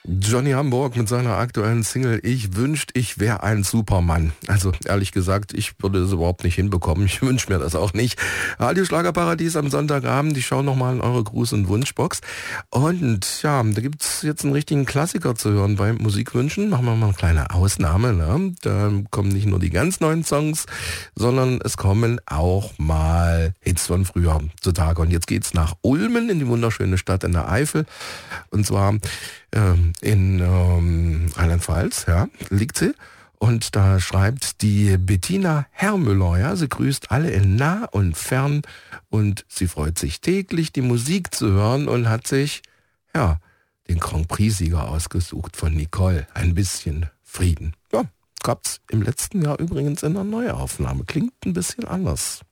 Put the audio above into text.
Johnny Hamburg mit seiner aktuellen Single Ich wünscht, ich wäre ein Supermann. Also ehrlich gesagt, ich würde das überhaupt nicht hinbekommen. Ich wünsche mir das auch nicht. Radio Schlagerparadies am Sonntagabend. Ich schaue nochmal in eure Gruß- und Wunschbox. Und ja, da gibt's jetzt einen richtigen Klassiker zu hören bei Musikwünschen. Machen wir mal eine kleine Ausnahme. Ne? Da kommen nicht nur die ganz neuen Songs, sondern es kommen auch mal Hits von früher zutage. Und jetzt geht's nach Ulmen in die wunderschöne Stadt in der Eifel. Und zwar in Rheinland-Pfalz, ja, liegt sie. Und da schreibt die Bettina Herrmüller, ja, sie grüßt alle in nah und fern und sie freut sich täglich, die Musik zu hören und hat sich, ja, den Grand Prix-Sieger ausgesucht von Nicole. Ein bisschen Frieden. Ja, gab's im letzten Jahr übrigens in einer Neuaufnahme. Klingt ein bisschen anders.